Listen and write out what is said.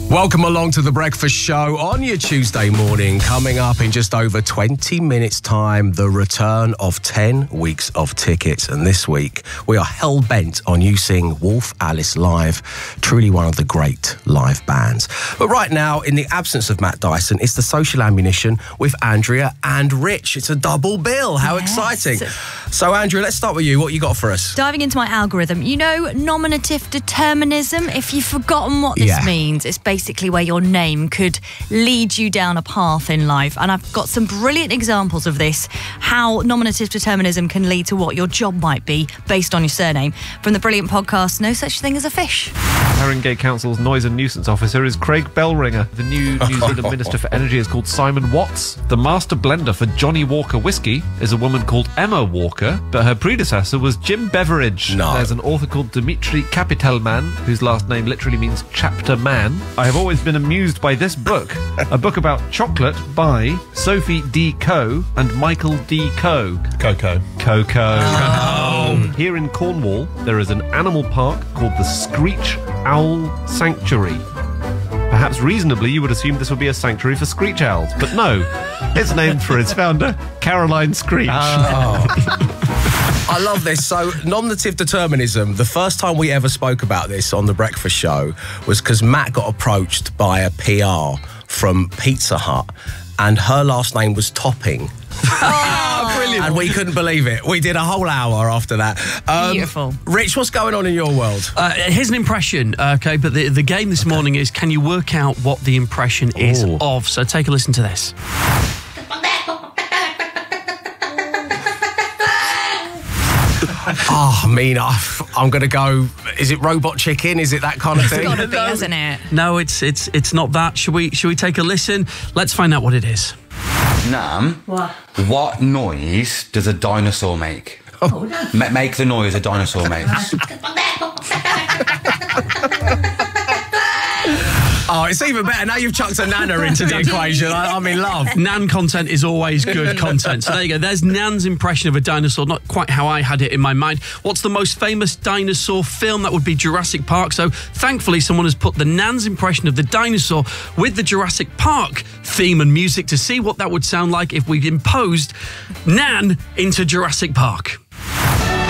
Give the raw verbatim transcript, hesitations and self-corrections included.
Welcome along to The Breakfast Show on your Tuesday morning. Coming up in just over twenty minutes' time, the return of ten weeks of tickets. And this week, we are hell-bent on you seeing Wolf Alice live, truly one of the great live bands. But right now, in the absence of Matt Dyson, it's the Social Ammunition with Andrea and Rich. It's a double bill. How yes. exciting. So, Andrea, let's start with you. What you got for us? Diving into my algorithm. You know, nominative determinism? If you've forgotten what this Yeah. means, it's basically basically where your name could lead you down a path in life. And I've got some brilliant examples of this, how nominative determinism can lead to what your job might be based on your surname. From the brilliant podcast, No Such Thing as a Fish. Haringey Council's Noise and Nuisance Officer is Craig Bellringer. The new New Zealand Minister for Energy is called Simon Watts. The master blender for Johnny Walker whiskey is a woman called Emma Walker, but her predecessor was Jim Beveridge. No. There's an author called Dimitri Kapitelman, whose last name literally means chapter man. I have always been amused by this book, a book about chocolate by Sophie D. Coe and Michael D. Coe. Coco. Coco. Oh. Here in Cornwall, there is an animal park called the Screech Owl Sanctuary. Perhaps reasonably, you would assume this would be a sanctuary for screech owls, but no. It's named for its founder, Caroline Screech. Oh. I love this. So, nominative determinism, the first time we ever spoke about this on The Breakfast Show was because Matt got approached by a P R from Pizza Hut and her last name was Topping. Oh, brilliant. And we couldn't believe it. We did a whole hour after that. Um, Beautiful. Rich, what's going on in your world? Uh, here's an impression, okay, but the, the game this morning is, can you work out what the impression is Ooh. of? So take a listen to this. Oh, I mean, I, I'm going to go, is it Robot Chicken? Is it that kind of thing? It's gotta be, hasn't it? No, it's it's it's not that. Should we should we take a listen? Let's find out what it is. Nam, What? what noise does a dinosaur make? Oh. Ma- make the noise a dinosaur makes. Oh, it's even better. Now you've chucked a nana into the equation. I, I'm in love. Nan content is always good content. So there you go. There's Nan's impression of a dinosaur. Not quite how I had it in my mind. What's the most famous dinosaur film? That would be Jurassic Park. So thankfully, someone has put the Nan's impression of the dinosaur with the Jurassic Park theme and music to see what that would sound like if we imposed Nan into Jurassic Park.